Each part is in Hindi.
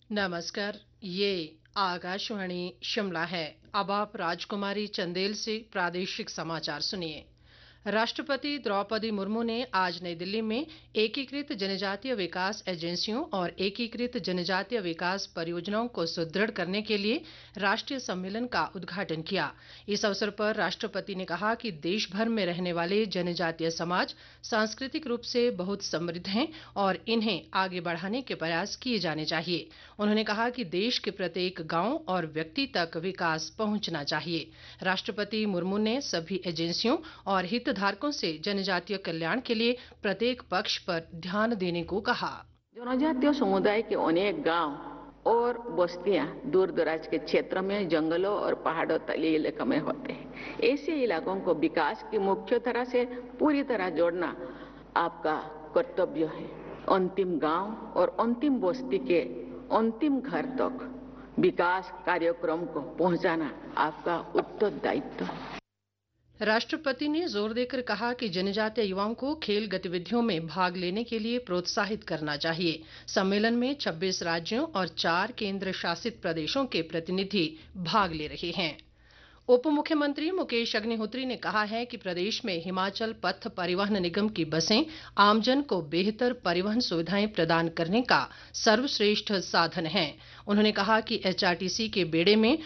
नमस्कार। ये आकाशवाणी शिमला है। अब आप राजकुमारी चंदेल से प्रादेशिक समाचार सुनिए। राष्ट्रपति द्रौपदी मुर्मू ने आज नई दिल्ली में एकीकृत जनजातीय विकास एजेंसियों और एकीकृत जनजातीय विकास परियोजनाओं को सुदृढ़ करने के लिए राष्ट्रीय सम्मेलन का उद्घाटन किया। इस अवसर पर राष्ट्रपति ने कहा कि देश भर में रहने वाले जनजातीय समाज सांस्कृतिक रूप से बहुत समृद्ध हैं और इन्हें आगे बढ़ाने के प्रयास किए जाने चाहिए। उन्होंने कहा कि देश के प्रत्येक गांव और व्यक्ति तक विकास पहुंचना चाहिए। राष्ट्रपति मुर्मू ने सभी एजेंसियों और हितधारकों से जनजातीय कल्याण के लिए प्रत्येक पक्ष पर ध्यान देने को कहा। जनजातीय समुदाय के अनेक गांव और बस्तियां दूर दराज के क्षेत्र में जंगलों और पहाड़ों तलीय इलाकों में होते हैं। ऐसे इलाकों को विकास की मुख्य तरह से पूरी तरह जोड़ना आपका कर्तव्य है। अंतिम गांव और अंतिम बस्ती के अंतिम घर तक विकास कार्यक्रम को पहुंचाना आपका उत्तरदायित्व है। राष्ट्रपति ने जोर देकर कहा कि जनजातीय युवाओं को खेल गतिविधियों में भाग लेने के लिए प्रोत्साहित करना चाहिए। सम्मेलन में 26 राज्यों और 4 केंद्र शासित प्रदेशों के प्रतिनिधि भाग ले रहे हैं। उप मुख्यमंत्री मुकेश अग्निहोत्री ने कहा है कि प्रदेश में हिमाचल पथ परिवहन निगम की बसें आमजन को बेहतर परिवहन सुविधाएं प्रदान करने का सर्वश्रेष्ठ साधन हैं। उन्होंने कहा कि एचआरटीसी के बेड़े में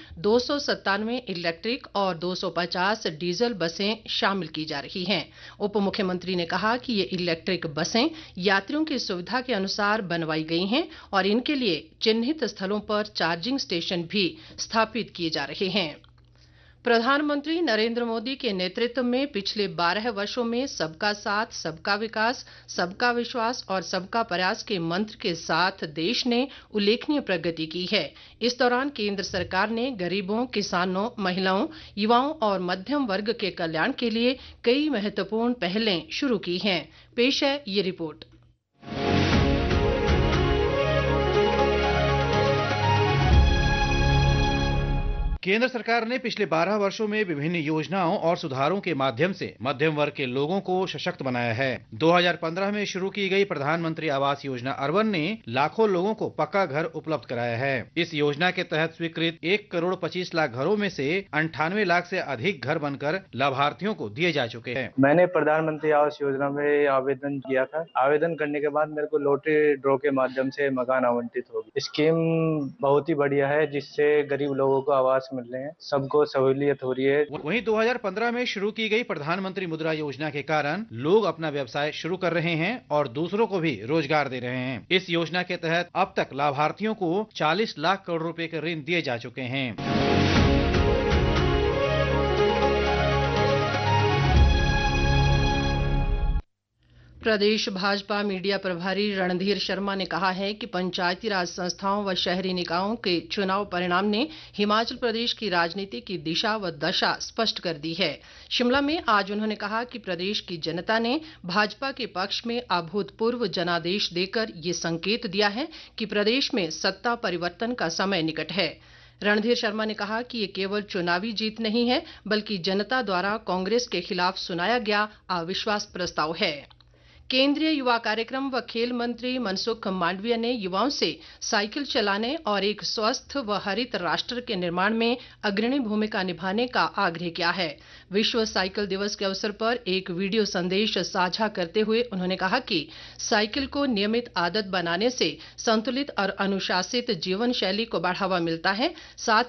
297 इलेक्ट्रिक और 250 डीजल बसें शामिल की जा रही हैं। उप मुख्यमंत्री ने कहा कि ये इलेक्ट्रिक बसें यात्रियों की सुविधा के अनुसार बनवाई गई हैं और इनके लिए चिन्हित स्थलों पर चार्जिंग स्टेशन भी स्थापित किए जा रहे हैं। प्रधानमंत्री नरेंद्र मोदी के नेतृत्व में पिछले 12 वर्षों में सबका साथ, सबका विकास, सबका विश्वास और सबका प्रयास के मंत्र के साथ देश ने उल्लेखनीय प्रगति की है। इस दौरान केंद्र सरकार ने गरीबों, किसानों, महिलाओं, युवाओं और मध्यम वर्ग के कल्याण के लिए कई महत्वपूर्ण पहलें शुरू की हैं। पेश है ये रिपोर्ट। केंद्र सरकार ने पिछले 12 वर्षों में विभिन्न योजनाओं और सुधारों के माध्यम से मध्यम वर्ग के लोगों को सशक्त बनाया है। 2015 में शुरू की गई प्रधानमंत्री आवास योजना अर्बन ने लाखों लोगों को पक्का घर उपलब्ध कराया है। इस योजना के तहत स्वीकृत 1 करोड़ 25 लाख घरों में से 98 लाख से अधिक घर बनकर लाभार्थियों को दिए जा चुके हैं। मैंने प्रधानमंत्री आवास योजना में आवेदन किया था। आवेदन करने के बाद मेरे को लॉटरी ड्रॉ के माध्यम से मकान आवंटित हो गया। स्कीम बहुत ही बढ़िया है, जिससे गरीब लोगों को आवास मिल रहे हैं, सबको सहूलियत हो रही है। वहीं 2015 में शुरू की गई प्रधानमंत्री मुद्रा योजना के कारण लोग अपना व्यवसाय शुरू कर रहे हैं और दूसरों को भी रोजगार दे रहे हैं। इस योजना के तहत अब तक लाभार्थियों को 40 लाख करोड़ रुपए के ऋण दिए जा चुके हैं। प्रदेश भाजपा मीडिया प्रभारी रणधीर शर्मा ने कहा है कि पंचायती राज संस्थाओं व शहरी निकायों के चुनाव परिणाम ने हिमाचल प्रदेश की राजनीति की दिशा व दशा स्पष्ट कर दी है। शिमला में आज उन्होंने कहा कि प्रदेश की जनता ने भाजपा के पक्ष में अभूतपूर्व जनादेश देकर ये संकेत दिया है कि प्रदेश में सत्ता परिवर्तन का समय निकट है। रणधीर शर्मा ने कहा कि ये केवल चुनावी जीत नहीं है, बल्कि जनता द्वारा कांग्रेस के खिलाफ सुनाया गया अविश्वास प्रस्ताव है। केंद्रीय युवा कार्यक्रम व खेल मंत्री मनसुख मांडविया ने युवाओं से साइकिल चलाने और एक स्वस्थ व हरित राष्ट्र के निर्माण में अग्रणी भूमिका निभाने का आग्रह किया है। विश्व साइकिल दिवस के अवसर पर एक वीडियो संदेश साझा करते हुए उन्होंने कहा कि साइकिल को नियमित आदत बनाने से संतुलित और अनुशासित जीवन शैली को बढ़ावा मिलता है। साथ